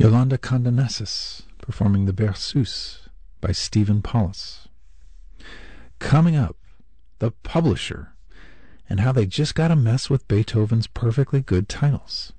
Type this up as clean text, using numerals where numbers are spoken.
Yolanda Condonessis performing the Berceuse by Stephen Paulus. Coming up, the publisher and how they just got to mess with Beethoven's perfectly good titles.